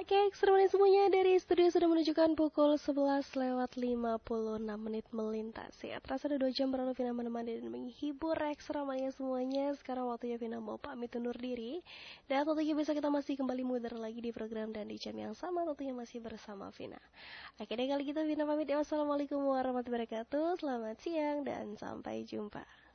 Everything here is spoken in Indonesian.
Oke, keseruan semuanya dari studio sudah menunjukkan pukul 11 lewat 56 menit melintas. Ya, terasa udah 2 jam berlalu Vina menemani dan menghibur ekstramanya semuanya. Sekarang waktunya Vina mau pamit undur diri. Dan tentunya besok kita masih kembali muter lagi di program dan di jam yang sama, tentunya masih bersama Vina. Akhirnya kali kita Vina pamit ya. Wassalamualaikum warahmatullahi wabarakatuh. Selamat siang dan sampai jumpa.